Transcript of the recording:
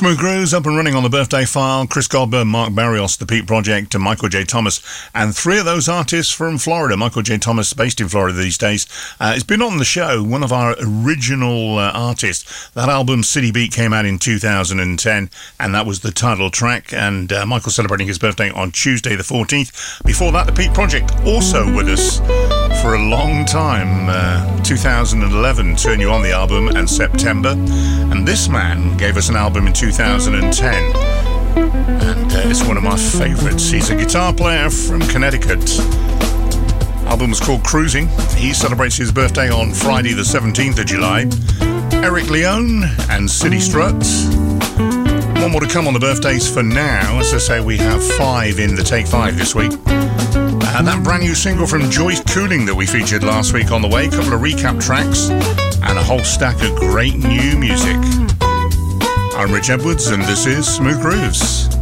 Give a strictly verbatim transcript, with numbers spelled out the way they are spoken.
Smooth Grooves up and running on the Birthday File. Chris Godber, Mark Barrios, The Peak Project, and Michael J. Thomas. And three of those artists from Florida. Michael J. Thomas, based in Florida these days. Uh, it's been on the show, one of our original uh, artists. That album, City Beat, came out in two thousand ten, and that was the title track. And uh, Michael celebrating his birthday on Tuesday the fourteenth. Before that, The Peak Project, also with us for a long time. Uh, two thousand eleven, Turn You On the album, and September. And this man gave us an album in two thousand ten, and uh, it's one of my favourites. He's a guitar player from Connecticut. Album was called Cruising. He celebrates his birthday on Friday the seventeenth of July. Eric Leone and City Struts. One more to come on the birthdays for now. As I say, we have five in the Take Five this week. And that brand new single from Joyce Cooling that we featured last week on the way, a couple of recap tracks, and a whole stack of great new music. I'm Rich Edwards, and this is Smooth Grooves.